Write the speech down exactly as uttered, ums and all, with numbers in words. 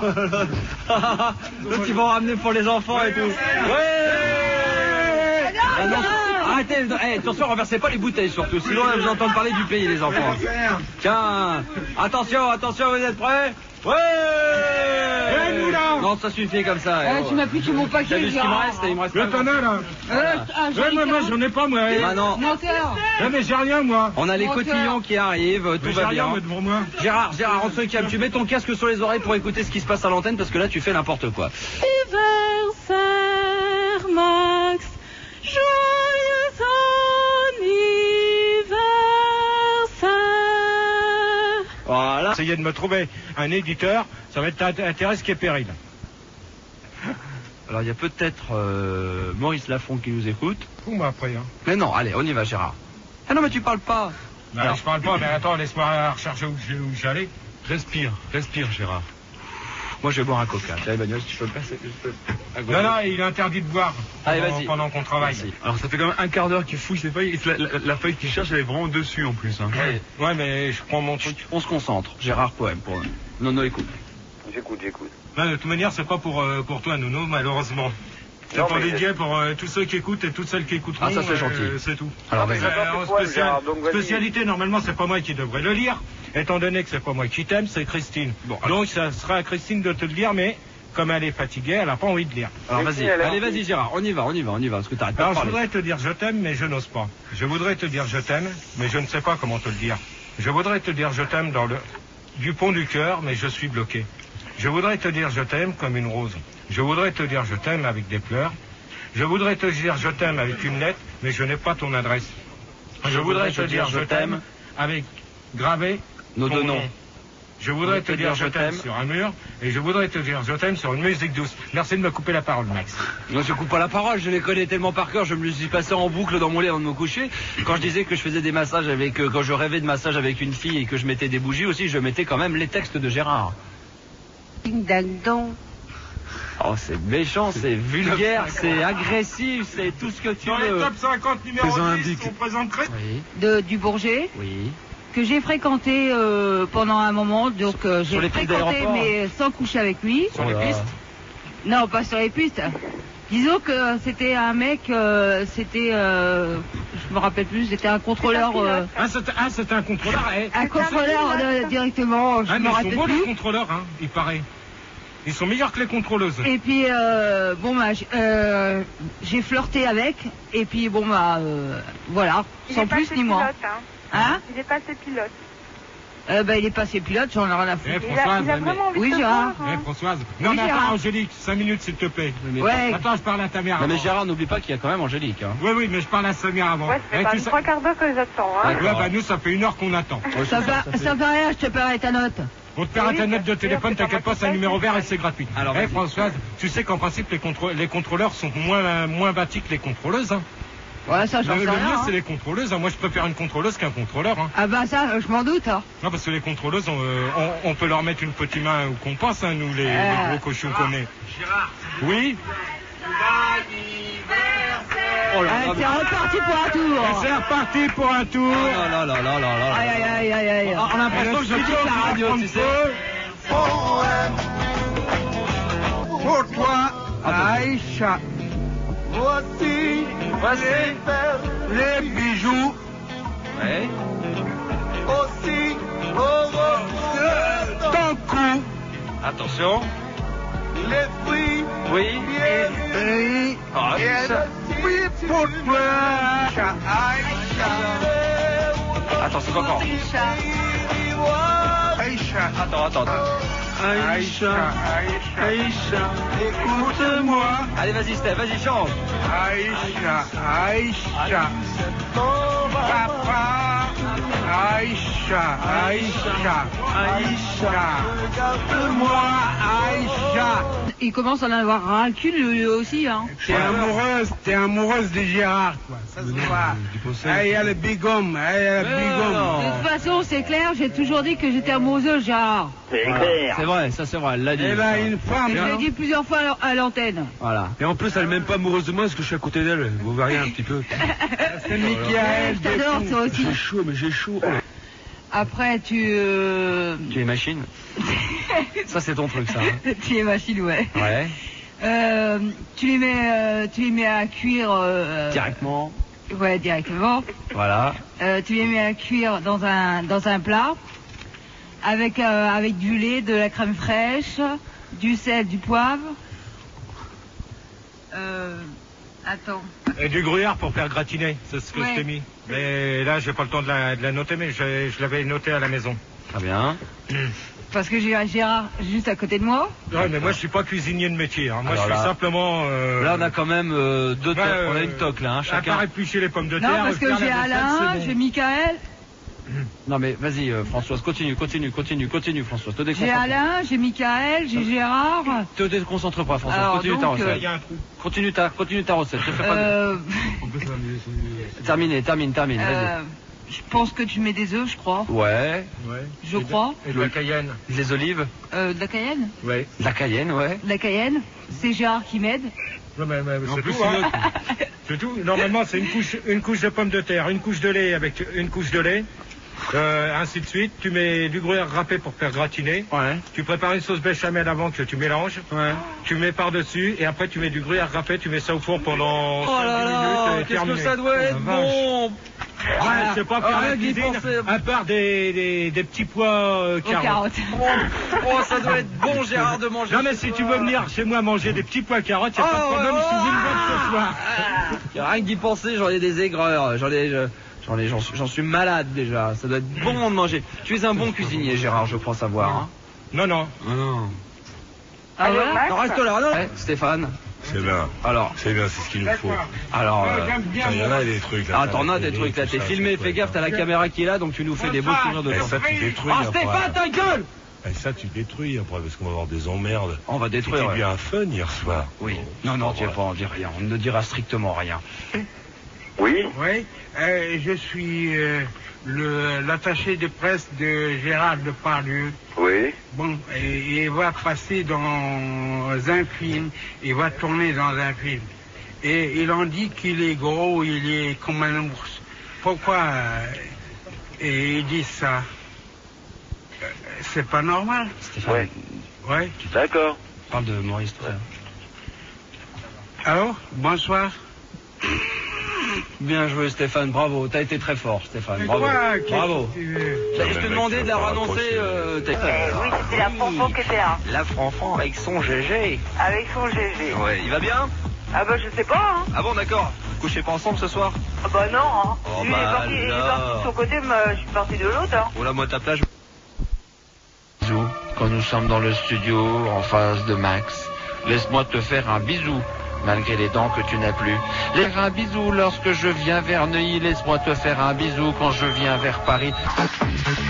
L'autre, ils vont ramener pour les enfants et tout. Ouais. Ah non, arrêtez, hey, attention, renversez pas les bouteilles surtout, sinon vous entendez parler du pays, les enfants. Tiens, attention, attention, vous êtes prêts? Ouais. Non, ça suffit comme ça. Ah, tu m'as piqué mon paquet. T'as vu ce qu'il me reste? Il me reste Le tonneau là. Euh, ah, Ouais, moi, moi j'en ai pas moi. Ah non. Menteur. Ouais, mais j'ai rien moi. On a les cotillons qui arrivent, tout Mais j'ai va rien bien. moi, devant moi. Gérard, Gérard, on se calme. Tu mets ton casque sur les oreilles pour écouter ce qui se passe à l'antenne parce que là tu fais n'importe quoi. Anniversaire, Max. Joyeux anniversaire. Voilà. Essayez de me trouver un éditeur, ça va être un Thérèse qui est péril. Alors il y a peut-être euh, Maurice Lafont qui nous écoute. Bon bah après hein. Mais non, allez, on y va Gérard. Ah non mais tu parles pas. Bah, Alors, je parle pas, mais attends, laisse-moi rechercher où j'ai- où j'allais. Respire, respire Gérard. moi je vais boire un coca. Tiens Emmanuel, si tu peux me passer. je peux- à gauche. Non, non, il est interdit de boire Allez, pendant, vas-y. pendant qu'on travaille. Merci. Alors ça fait quand même un quart d'heure qu'il fouille ses feuilles, et la, la- la feuille qu'il cherche, elle est vraiment dessus en plus. Hein. Allez, Ouais, mais je prends mon truc. on se concentre. Gérard Poème pour eux. Non, non, écoute. J'écoute, j'écoute. Non, de toute manière, c'est pas pour, euh, pour toi, Nouno, malheureusement. C'est Non, pour mais- dédié pour euh, tous ceux qui écoutent et toutes celles qui écouteront. Ah, ça, c'est euh, gentil. C'est tout. Alors Non, mais vas-y. j'attends en tes poils, spécial- Gérard, donc vas-y. spécialité, normalement, c'est pas moi qui devrais le lire, étant donné que c'est pas moi qui t'aime, c'est Christine. Bon, alors- Donc, ça sera à Christine de te le lire, mais comme elle est fatiguée, elle a pas envie de lire. Alors Mais vas-y. si, elle a Allez, envie. vas-y Gérard, on y va, on y va, on y va, parce que t'arrêtes pas de Alors, je parler. voudrais te dire je t'aime, mais je n'ose pas. Je voudrais te dire je t'aime, mais je ne sais pas comment te le dire. Je voudrais te dire je t'aime dans le du pont du cœur, mais je suis bloqué. Je voudrais te dire je t'aime comme une rose. Je voudrais te dire je t'aime avec des pleurs. Je voudrais te dire je t'aime avec une lettre, mais je n'ai pas ton adresse. Je voudrais te dire je t'aime avec gravé Nos ton deux nom. noms. Je voudrais te dire je t'aime sur un mur, et je voudrais te dire je t'aime sur une musique douce. Merci de me couper la parole, Max. Non, je coupe pas la parole, je les connais tellement par cœur, je me les suis passé en boucle dans mon lit avant de me coucher. Quand je disais que je faisais des massages avec, euh, quand je rêvais de massages avec une fille et que je mettais des bougies aussi, je mettais quand même les textes de Gérard. Ding dang dong. Oh, c'est méchant, c'est vulgaire, c'est agressif, c'est tout ce que tu Dans les veux. top cinquante numéro Faisons dix, un bic. on présenterait... Oui, De, du Bourget, oui. que j'ai fréquenté euh, pendant un moment, donc euh, Sur j'ai les pistes fréquenté d'aéroport. mais sans coucher avec lui. Sur les Oh là. pistes. Non, pas sur les pistes. Disons que c'était un mec, euh, c'était, euh, je me rappelle plus, c'était un contrôleur, euh, Ah, c'est ah, c'est un contrôleur. eh. un contrôleur euh, directement, je Ah, me mais ils sont rappelle bons les plus. contrôleurs, hein, il paraît. Ils sont meilleurs que les contrôleuses. Et puis euh, bon bah j'- euh, j'ai flirté avec, et puis bon bah euh, voilà, Il sans est plus passé ni moins. pilote, hein. Hein Il est passé pilote. euh, Bah il est passé pilote, j'en ai rien à Eh, foutre. Il a, Françoise, il a mais- vraiment envie Oui, de te Gérard. voir, Eh, hein. Françoise. Non, Oui, mais attends, Gérard. Angélique, cinq minutes s'il te plaît. Mais- Ouais. Attends, je parle à ta mère Non avant. mais Gérard, n'oublie pas qu'il y a quand même Angélique. Hein. Oui, oui, mais je parle à Samir avant. Ouais, ça Eh, fait quand tu même sais- trois quarts d'heure que j'attends, hein. D'accord. Ouais, bah nous, ça fait une heure qu'on attend. Ça fait, ça fait rien, je te paierai ta note. On te paiera Oui, ta bien note de sûr, téléphone, c'est pas t'inquiète pas, moi c'est un qui numéro paye. vert et c'est gratuit. Alors, Eh, vas-y. Françoise, tu sais qu'en principe, les, contrô- les contrôleurs sont moins, moins bâtis que les contrôleuses. Hein. Ouais, ça j'en Le, sais le rien. mieux, hein. c'est les contrôleuses. hein. Moi, je préfère une contrôleuse qu'un contrôleur. Hein. Ah bah ça, je m'en doute. Hein. Non, parce que les contrôleuses, on, euh, on, on peut leur mettre une petite main où qu'on pense, hein, nous, les, les Ah. gros cochons qu'on est. Oui. Oh là Allez, là, c'est reparti pour un Et tour. c'est reparti pour un tour. Oh là là là là là là. Aïe aïe aïe aïe aïe. On a l'impression que je quitte la radio, tu sais. Pour toi, Aïcha. Voici, Voici. les bijoux. Ouais. Aussi, ton cou. Attention. Les fruits. Oui. Et Ah, ça. oui, pour toi, Aïcha. Attention encore. Aïcha. Attends, attends, attends. Aïcha, Aïcha, écoute-moi. Allez, vas-y, Steph, vas-y, chante. Aïcha, Aïcha, papa, Aïcha, Aïcha, Aïcha, regarde-moi, Aïcha. Il commence à en avoir ras le cul lui aussi, hein. T'es amoureuse, t'es amoureuse de Gérard, quoi. Ça se voit. Ah, il y a le bigum, ah, il y a le Mais bigum. non. De toute façon, c'est clair, j'ai toujours dit que j'étais amoureuse de Gérard. C'est vrai, ça c'est vrai, elle l'a dit. Eh ben, une femme, Je l'ai dit plusieurs fois à l'antenne. Voilà. Et en plus, elle est même pas amoureuse de moi parce que je suis à côté d'elle. Vous verrez un petit peu. c'est Michael. Je t'adore, toi aussi. J'ai chaud, mais j'ai chaud. Après, tu... Euh... Tu es machine. Ça, c'est ton truc, ça. Hein. Tu es machine, ouais. Ouais. Euh, tu les mets, euh, tu les mets à cuire. Euh, Directement. Ouais, directement. Voilà. Euh, tu les mets à cuire dans un dans un plat avec euh, avec du lait, de la crème fraîche, du sel, du poivre. Euh, attends. Et du gruyère pour faire gratiner, c'est ce que Ouais. je t'ai mis. Mais là, j'ai pas le temps de la, de la noter, mais je, je l'avais noté à la maison. Très bien. Parce que j'ai Gérard juste à côté de moi. Ouais, mais moi, je suis pas cuisinier de métier. Hein. Moi, Alors je suis là- simplement. Euh... Là, on a quand même euh, deux tocs. Ouais, On a euh, une toque, là, hein, À chacun. part éplucher les pommes de Non, terre. parce que faire j'ai la vaisselle, Alain, c'est bon. j'ai Michael, Non, mais vas-y, euh, Françoise, continue, continue, continue, continue, Françoise. Te j'ai déconcentre. Alain, j'ai Michael, j'ai Gérard. Te déconcentre pas, Françoise. Alors, continue ta donc, recette. Il y a un trou. Continue ta, continue ta recette. Te fais pas de- Euh, Terminé, termine, termine. Vas-y. euh, je pense que tu mets des œufs, je crois. Ouais. Ouais. Je Et de- crois. Et de la cayenne. Les olives. Euh, de la cayenne. Ouais. La cayenne, ouais. De la cayenne. C'est Gérard qui m'aide. Ouais, mais, mais, En c'est plus, tout, c'est hein. notre- C'est tout. Normalement, c'est une couche, une couche de pommes de terre, une couche de lait avec une couche de lait, euh, ainsi de suite. Tu mets du gruyère râpé pour faire gratiner. Ouais. Tu prépares une sauce béchamel avant que tu mélanges. Ouais. Tu mets par-dessus et après tu mets du gruyère râpé. Tu mets ça au four pendant Oh cinq là minutes là, et qu'est-ce que terminé. ça doit être Oh la vache. bon. Ouais, je sais pas faire Ah, la d'y cuisine, penser. à part des, des, des petits pois euh, Aux carottes. carottes. Oh, oh, ça doit être bon, Gérard, de manger. Non mais si tu veux venir chez moi manger des petits pois carottes, y a pas de Oh, problème, oh, je suis une bonne ce soir. Y a rien que d'y penser, j'en ai des aigreurs. J'en ai, je- j'en ai, j'en suis, j'en suis malade déjà. Ça doit être bon de manger. Tu es un bon cuisinier, Gérard, je crois savoir. Hein. Non, non. Ah non. Ah Allô, ouais Max Non, reste là, non. Ouais, Stéphane. C'est bien, Alors, c'est bien, c'est ce qu'il nous faut. alors. euh, Il y en a des trucs là. Ah, t'en as des trucs là, t'es filmé, fais gaffe, t'as la caméra qui est là, donc tu nous fais des beaux sourires de Et temps. ça, tu détruis Ah, après. Stéphane, ta gueule. Et ça, tu détruis après, parce qu'on va avoir des emmerdes. On va détruire. C'était Ouais. bien fun hier soir. Oui. Non, non, tu vas pas en dire rien. On ne dira strictement rien. Oui, Oui, euh, je suis euh, le- l'attaché de presse de Gérard Depardieu. oui. Bon, et il va passer dans un film, il va tourner dans un film. Et il en dit qu'il est gros, il est comme un ours. Pourquoi euh, et ils disent ça? Euh, C'est pas normal. Stéphane, Ouais. Ouais. D'accord. parle de Maurice tout à l'heure. Alors, bonsoir. Bien joué, Stéphane, bravo. T'as été très fort, Stéphane. Et Bravo. toi, qu'est-ce Bravo. que tu veux? Je te demandais de la renoncer. Euh, t'es- Oui, c'était la Fanfan qui était là. La Franfan avec son G G. Avec son G G. Ouais, il va bien? Ah bah je sais pas, hein. Ah bon, d'accord. Couchez pas ensemble ce soir? Ah bah non, hein. Oh, Lui, il, est bah parti, il est alors. parti de son côté, mais je suis parti de l'autre, hein. Oh là, moi, ta plage. Bisous, quand nous sommes dans le studio en face de Max. Laisse-moi te faire un bisou, malgré les dents que tu n'as plus. Laisse un bisou lorsque je viens vers Neuilly. Laisse-moi te faire un bisou quand je viens vers Paris.